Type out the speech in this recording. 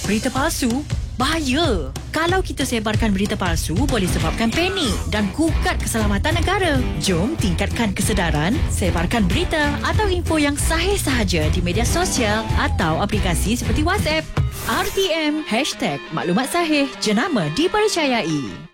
Berita palsu? Bahaya! Kalau kita sebarkan berita palsu, boleh sebabkan panik dan gugat keselamatan negara. Jom tingkatkan kesedaran, sebarkan berita atau info yang sahih sahaja di media sosial atau aplikasi seperti WhatsApp. RTM #Maklumat Sahih, jenama dipercayai.